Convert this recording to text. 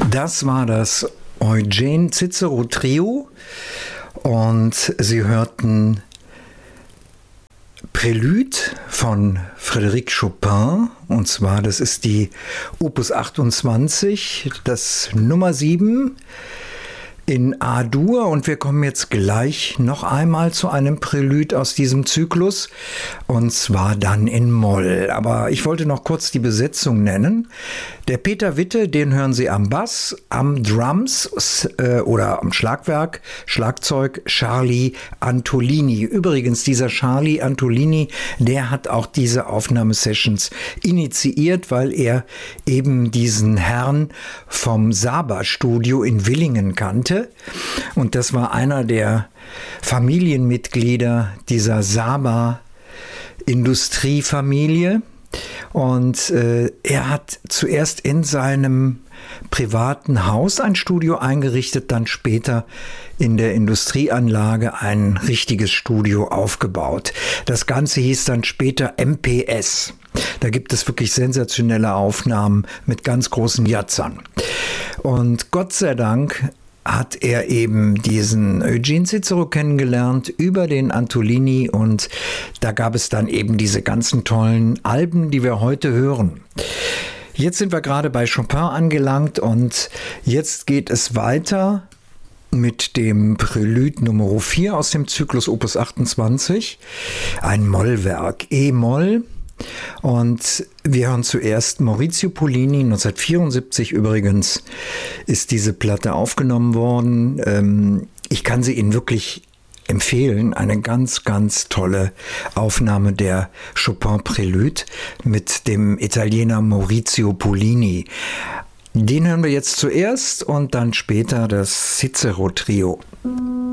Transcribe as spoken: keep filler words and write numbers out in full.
Das war das Eugen Cicero Trio und Sie hörten Prélude von Frédéric Chopin, und zwar das ist die Opus achtundzwanzig, das Nummer sieben in A-Dur, und wir kommen jetzt gleich noch einmal zu einem Prälude aus diesem Zyklus, und zwar dann in Moll. Aber ich wollte noch kurz die Besetzung nennen. Der Peter Witte, den hören Sie am Bass, am Drums äh, oder am Schlagwerk, Schlagzeug Charlie Antolini. Übrigens, dieser Charlie Antolini, der hat auch diese Aufnahmesessions initiiert, weil er eben diesen Herrn vom Saba-Studio in Willingen kannte. Und das war einer der Familienmitglieder dieser Saba-Industriefamilie. Und äh, er hat zuerst in seinem privaten Haus ein Studio eingerichtet, dann später in der Industrieanlage ein richtiges Studio aufgebaut. Das Ganze hieß dann später M P S. Da gibt es wirklich sensationelle Aufnahmen mit ganz großen Jazzern. Und Gott sei Dank hat er eben diesen Eugen Cicero kennengelernt über den Antolini, und da gab es dann eben diese ganzen tollen Alben, die wir heute hören. Jetzt sind wir gerade bei Chopin angelangt und jetzt geht es weiter mit dem Prälude Nummer vier aus dem Zyklus Opus achtundzwanzig, ein Mollwerk, E-Moll. Und wir hören zuerst Maurizio Pollini, neunzehnhundertvierundsiebzig übrigens ist diese Platte aufgenommen worden. Ich kann sie Ihnen wirklich empfehlen, eine ganz, ganz tolle Aufnahme der Chopin-Prälude mit dem Italiener Maurizio Pollini. Den hören wir jetzt zuerst und dann später das Cicero-Trio.